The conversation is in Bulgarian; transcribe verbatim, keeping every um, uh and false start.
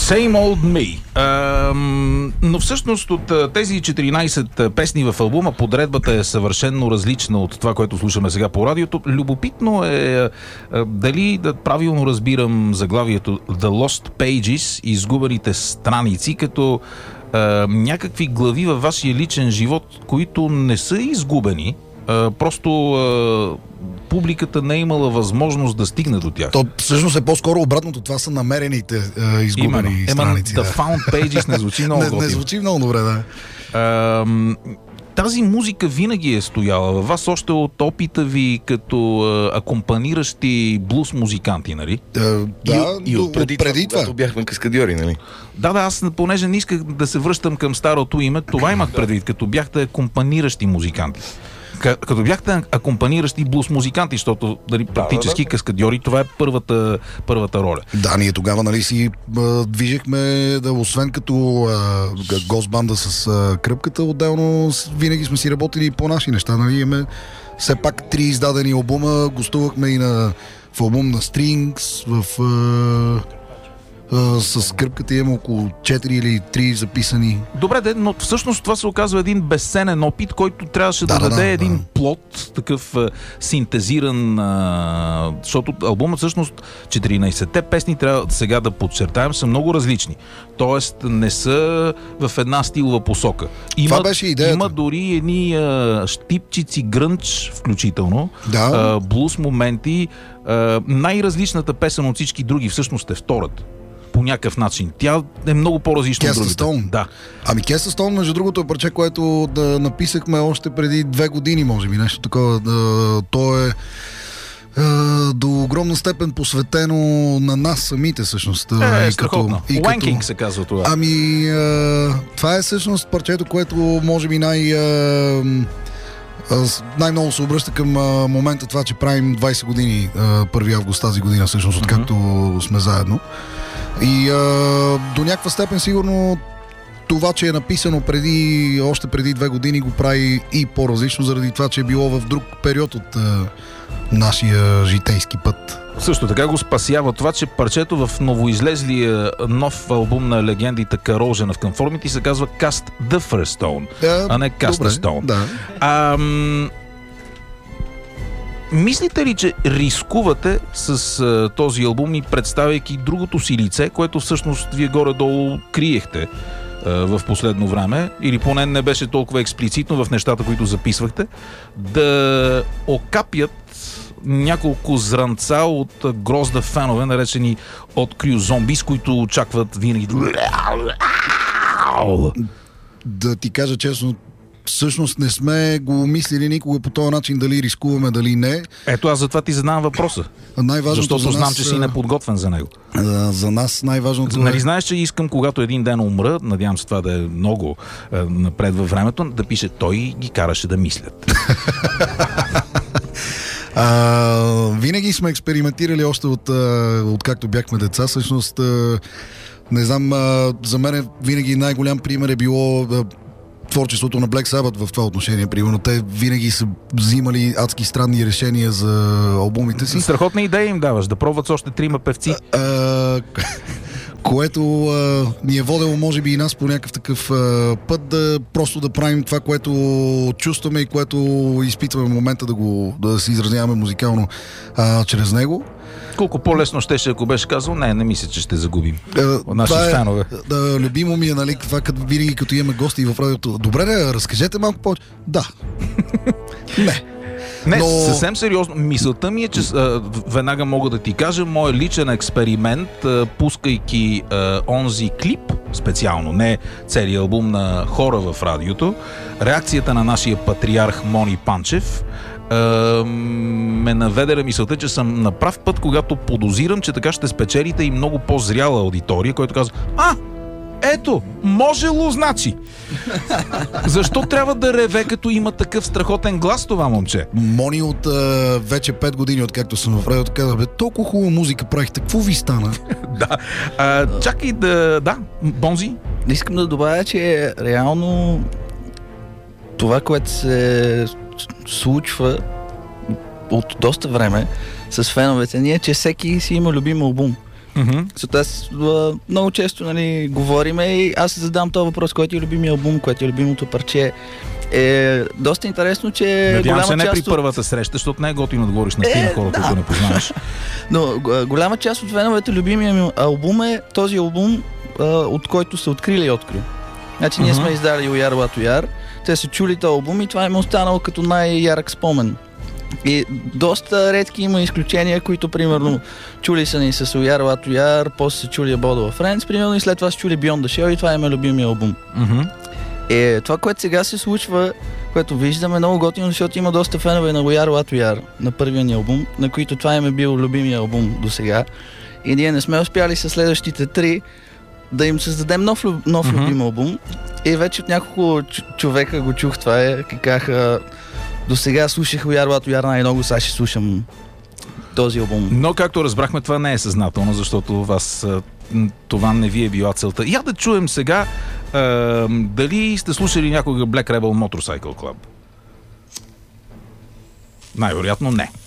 Same Old Me. А, но всъщност от тези четиринайсет песни в албума подредбата е съвършенно различна от това, което слушаме сега по радиото. Любопитно е а, дали да правилно разбирам заглавието The Lost Pages, изгубените страници, като а, някакви глави във вашия личен живот, които не са изгубени, а, просто а, публиката не е имала възможност да стигне до тях. То всъщност е по-скоро обратното. Това са намерените е, изгубени Именно. страници. Ема, The да. Found Pages не звучи много не, не звучи много добре, да. А, тази музика винаги е стояла във вас, още от опита ви като а, акомпаниращи блуз музиканти, нали? А, да, и, и от преди, преди това, когато бяхме каскадьори, нали? Да, да, аз понеже не исках да се връщам към старото име, това имах предвид, като бяхте акомпаниращи музиканти. Като бяхте акомпаниращи блуз музиканти, защото дали, практически каскадьори, това е първата, първата роля. Да, ние тогава нали си а, движехме, да, освен като госбанда с а, кръпката, отделно винаги сме си работили по наши неща. Нали? Имаме все пак три издадени албума, гостувахме и на, в албум на Strings, в... А, с кръпката имам около четири или три записани. Добре, де, но всъщност това се оказва един безценен опит, който трябваше да, да, да даде да, един да. плод, такъв а, синтезиран, а, защото албумът всъщност четиринайсетте песни, трябва сега да подчертаем, са много различни. Тоест не са в една стилова посока. Има, това беше идеята. Има дори едни а, щипчици грънч, включително, да. а, блуз моменти. А, най-различната песен от всички други всъщност е втората. По някакъв начин. Тя е много по-различна от другите. Stone. Да. Ами Кеста Стоун, между другото, е парче, което да написахме още преди две години, може би, нещо такова. Да, то е, е до огромна степен посветено на нас самите, всъщност. Е, е, и страхотно. Wanking като... се казва това. Ами, е, това е всъщност парчето, което може би най... Е, най-много се обръща към а, момента това, че правим двайсет години, а, първи август тази година, всъщност, откакто mm-hmm. сме заедно. И а, до някаква степен сигурно това, че е написано преди, още преди две години, го прави и по-различно, заради това, че е било в друг период от а, нашия житейски път. Също така го спасява това, че парчето в новоизлезлия нов албум на легендите Corrosion of Conformity се казва Cast the First Stone, yeah, а не Cast the Stone. Да. А, м- мислите ли, че рискувате с а, този албум и представяйки другото си лице, което всъщност вие горе-долу криехте а, в последно време, или поне не беше толкова експлицитно в нещата, които записвахте, да окапят няколко зранца от грозда фенове, наречени от Крю зомби, с които очакват винаги да ти кажа честно, всъщност не сме го мислили никога по този начин, дали рискуваме, дали не. Ето аз затова ти задавам въпроса. Защото за нас, знам, че си неподготвен за него. За нас най-важното Нали знаеш, че искам, когато един ден умра, надявам се това да е много е, напред във времето, да пише, той ги караше да мислят. А, винаги сме експериментирали още от, от както бяхме деца. Всъщност, не знам, за мен винаги най-голям пример е било творчеството на Black Sabbath в това отношение. Примерно, те винаги са взимали адски странни решения за албумите си. Страхотна идея им даваш, да пробват с още трима певци. А, а, което а, ни е водело, може би, и нас по някакъв такъв а, път да просто да правим това, което чувстваме и което изпитваме в момента, да го да се изразяваме музикално а, чрез него. Колко по-лесно щеше, ако беше казал, не, не мисля, че ще загубим от наши е, фенове. Да, любимо ми е, нали, това като винаги, като имаме гости в радиото. Добре, не, разкажете малко повече. Да. Не. Не, Но... съвсем сериозно. Мисълта ми е, че а, веднага мога да ти кажа, мой личен експеримент, а, пускайки а, онзи клип, специално, не целият албум на хора в радиото, реакцията на нашия патриарх Мони Панчев а, ме наведе на мисълта, че съм на прав път, когато подозирам, че така ще спечелите и много по-зряла аудитория, който казва: а, ето, можело, значи. Защо трябва да реве, като има такъв страхотен глас това момче? Мони от а, вече пет години, откакто съм в радиото, казва: бе, толкова хубава музика правихте, какво ви стана? Да. А, чакай да... Да, Бонзи? Искам да добавя, че реално това, което се случва от доста време с феновете ни, е, че всеки си има любим албум. Mm-hmm. Аз а, много често, нали, говориме и аз задам този въпрос, който е любимия албум, което е любимото парче. Е доста интересно, че Надявам голяма се не част при от... първата среща, защото не е готино да говориш на ти е, на хора, да. които не познаваш. Но голяма част от феновете любимия ми албум е този албум, а, от който са открили Открил. Значи ние Uh-huh. сме издали Уяр Лато Яр, те са чули този албум и това им е останало като най-ярък спомен. И доста редки има изключения, които примерно чули са ни с Уяр Лато Яр, после са чули About Our Friends, примерно и след това са чули Beyond the Shell и това им е любимия албум. Uh-huh. Е, това, което сега се случва, което виждаме, много готино, защото има доста фенове на Уяр Лато Яр, на първия ни албум, на които това им е бил любимия албум до сега. И ние не сме успяли с следващите три да им създадем нов, нов uh-huh. любим албум. И вече от няколко ч- човека го чух това е, и казаха, до сега слушах Уяр Лато Яр най-много, сега ще слушам този албум. Но както разбрахме, това не е съзнателно, защото вас това не ви е била целта. Я да чуем сега е, дали сте слушали някога Black Rebel Motorcycle Club? Най-вероятно не.